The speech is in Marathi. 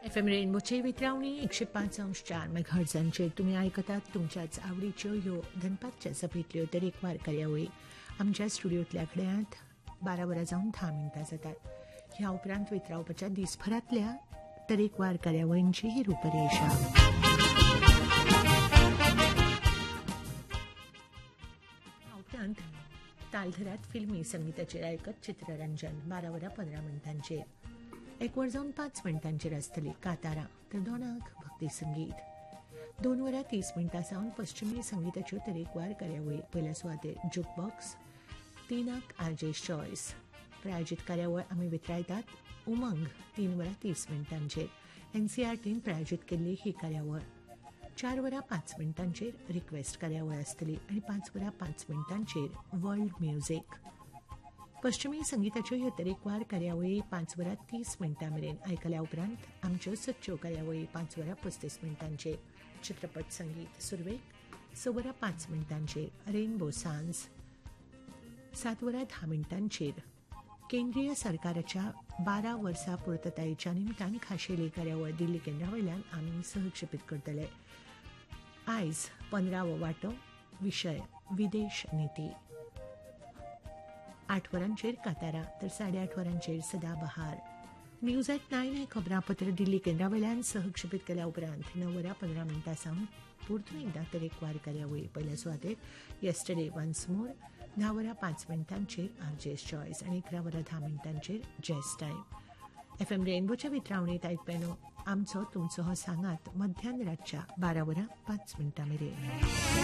FM रेनबोचे वितरावणी 105.4 मेगाहर्ट्झांचेर तुम्ही ऐकतात तुमच्याच आवडीच्यो ह्यो दनपारच्या सभेंतल्यो तरेकवार कार्यावळी आमच्या स्टुडिओंतल्या घड्याळांत 12 वरां जावन 10 मिनटां जातात. ह्या उपरांत वितरावपाच्या दिसभरांतल्या तरेकवार कार्यावळींची ही रूपरेषा. ह्या उपरांत तालधरात फिल्मी संगीताचेर आयकत चित्ररंजन 12 वरां 15 मिनटांचेर. 1 वर जावन 5 मिनटांचेर आसतली कांतारां तर 2 भक्ती संगीत. 2 वरां 30 मिनटां सावन पश्चिमी संगीताच्यो तरेकवार कार्यावळी. पयल्या सुवातेर जुकबॉक्स, 3 आरजेस चॉयस. प्रायोजीत कार्यावळ आमी वितरायतात उमंग 3 वरां 30 मिनटांचेर. NCERTन प्रायोजीत केल्ली ही कार्यावळ. 4 वरां 5 मिनटांचेर रिक्वेस्ट कार्यावळ आसतली आनी 5 वरां 5 मिनटांचेर वर्ल्ड म्युझिक. पश्चिमी संगीताच्यो ह्यो तरेकवार कार्यावळी 5 वरां 30 मिनटां मेरेन आयकल्या उपरांत आमच्यो सदच्यो कार्यावळी 5 वरां 35 मिनटांचेर. चित्रपट संगीत सुरवेक 6 वरां 5 मिनटांचेर रेनबो सान्स. 7 वरां 10 मिनटांचेर केंद्रीय सरकाराच्या 12 वर्सां पुर्ततायेच्या निमतान खाशेली कार्यावळ दिल्ली केंद्रावयल्यान आमी सहक्षेपीत करतले. आयज 15वो वांटो. विशय विदेश नीती. 8 वरांचेर कांतारां तर 8:30 वरांचेर सदाबहार. न्यूज एट 9 हे खबरापत्र दिल्ली केंद्रावयल्यान सहक्षेपीत केल्या उपरांत 9 वरां 15 मिनटां सावन परतून एकदां तरेकवार कार्यावळी. पयल्या सुवातेर येस्टरडे वन्स मोर 10 वरां 5 मिनटांचेर आरजेस चॉयस आनी 11 वरां 10 मिनटांचेर जॅझ टायम. FM रेनबोच्या वितरावणीत आयकपेनो आमचो तुमचो हो सांगात मध्यान रातच्या 12 वरां 5 मिनटां मेरेन.